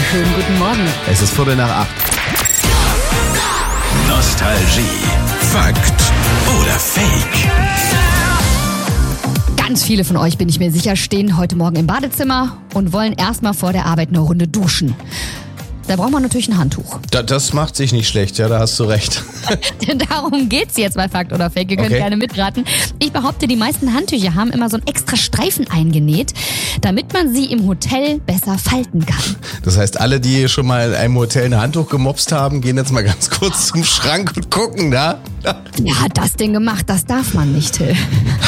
Schönen guten Morgen. Es ist 7:45. Nostalgie, Fakt oder Fake? Ganz viele von euch, bin ich mir sicher, stehen heute Morgen im Badezimmer und wollen erstmal vor der Arbeit eine Runde duschen. Da braucht man natürlich ein Handtuch. Das macht sich nicht schlecht, ja, da hast du recht. Denn darum geht's jetzt bei Fakt oder Fake. Ihr könnt gerne mitraten. Ich behaupte, die meisten Handtücher haben immer so einen extra Streifen eingenäht, damit man sie im Hotel besser falten kann. Das heißt, alle, die schon mal in einem Hotel ein Handtuch gemopst haben, gehen jetzt mal ganz kurz zum Schrank und gucken, da. Wer hat das denn gemacht? Das darf man nicht, Till.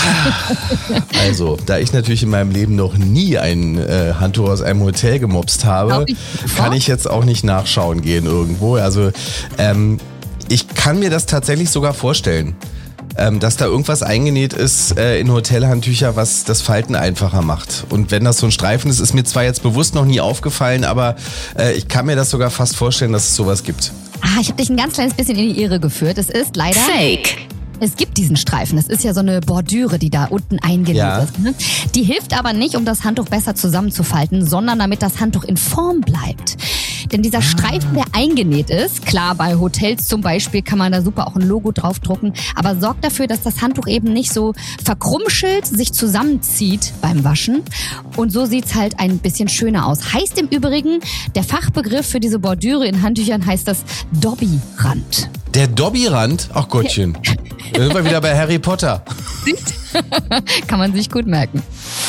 Also, da ich natürlich in meinem Leben noch nie ein Handtuch aus einem Hotel gemopst habe, kann ich jetzt auch nicht nachschauen gehen irgendwo. Also, ich kann mir das tatsächlich sogar vorstellen, dass da irgendwas eingenäht ist in Hotelhandtücher, was das Falten einfacher macht. Und wenn das so ein Streifen ist mir zwar jetzt bewusst noch nie aufgefallen, aber ich kann mir das sogar fast vorstellen, dass es sowas gibt. Ich habe dich ein ganz kleines bisschen in die Irre geführt. Es ist leider Fake. Es gibt diesen Streifen. Das ist ja so eine Bordüre, die da unten eingenäht ist. Ne? Die hilft aber nicht, um das Handtuch besser zusammenzufalten, sondern damit das Handtuch in Form bleibt. Denn dieser Streifen, der eingenäht ist, klar, bei Hotels zum Beispiel kann man da super auch ein Logo draufdrucken, aber sorgt dafür, dass das Handtuch eben nicht so verkrumpschelt, sich zusammenzieht beim Waschen. Und so sieht's halt ein bisschen schöner aus. Heißt im Übrigen, der Fachbegriff für diese Bordüre in Handtüchern heißt das Dobby-Rand. Der Dobby-Rand? Ach Gottchen. Da sind wir wieder bei Harry Potter. Kann man sich gut merken.